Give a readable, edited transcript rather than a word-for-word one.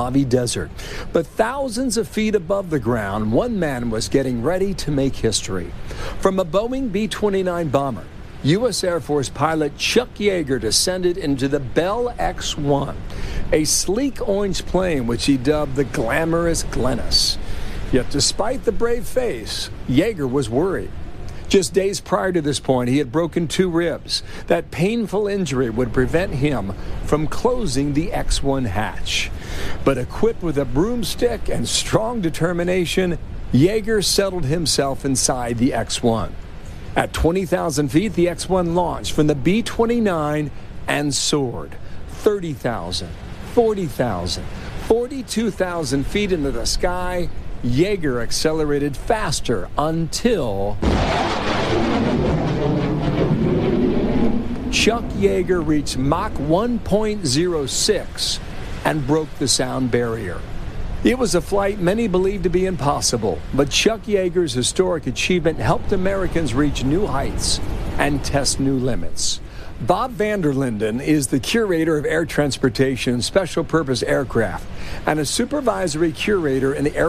Mojave Desert. But thousands of feet above the ground, one man was getting ready to make history. From a Boeing B-29 bomber, U.S. Air Force pilot Chuck Yeager descended into the Bell X-1, a sleek orange plane which he dubbed the glamorous Glennis. Yet despite the brave face, Yeager was worried. Just days prior to this point, he had broken 2 ribs. That painful injury would prevent him from closing the X-1 hatch. But equipped with a broomstick and strong determination, Yeager settled himself inside the X-1. At 20,000 feet, the X-1 launched from the B-29 and soared 30,000, 40,000, 42,000 feet into the sky. Yeager accelerated faster until Chuck Yeager reached Mach 1.06 and broke the sound barrier. It was a flight many believed to be impossible, but Chuck Yeager's historic achievement helped Americans reach new heights and test new limits. Bob Vanderlinden is the curator of air transportation and special purpose aircraft and a supervisory curator in the Air